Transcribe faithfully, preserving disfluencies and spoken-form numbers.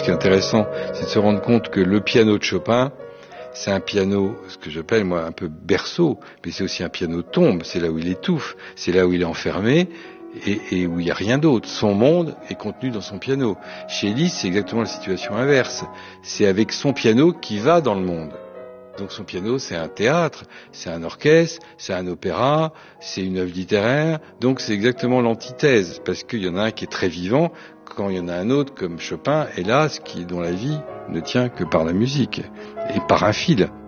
qui est intéressant, c'est de se rendre compte que le piano de Chopin, c'est un piano, ce que j'appelle moi un peu berceau, mais c'est aussi un piano tombe, c'est là où il étouffe, c'est là où il est enfermé, et, et où il n'y a rien d'autre. Son monde est contenu dans son piano. Chez Liszt, c'est exactement la situation inverse. C'est avec son piano qu'il va dans le monde. Donc son piano, c'est un théâtre, c'est un orchestre, c'est un opéra, c'est une œuvre littéraire. Donc c'est exactement l'antithèse, parce qu'il y en a un qui est très vivant, quand il y en a un autre comme Chopin, hélas, qui dont la vie ne tient que par la musique et par un fil.